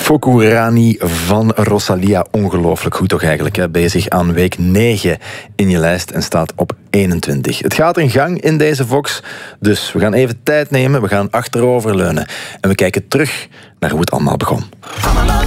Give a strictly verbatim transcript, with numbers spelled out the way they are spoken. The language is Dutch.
Foku Rani van Rosalia, ongelooflijk goed toch eigenlijk. Hè? Bezig aan week negen in je lijst en staat op eenentwintig. Het gaat in gang in deze Vox, dus we gaan even tijd nemen, we gaan achteroverleunen. En we kijken terug naar hoe het allemaal begon.